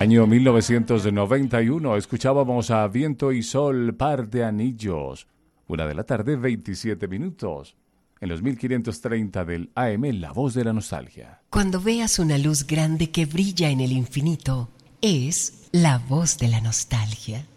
Año 1991, escuchábamos a Viento y Sol, Par de Anillos. 1 de la tarde, 27 minutos. En los 1530 del AM, La Voz de la Nostalgia. Cuando veas una luz grande que brilla en el infinito, es la voz de la nostalgia.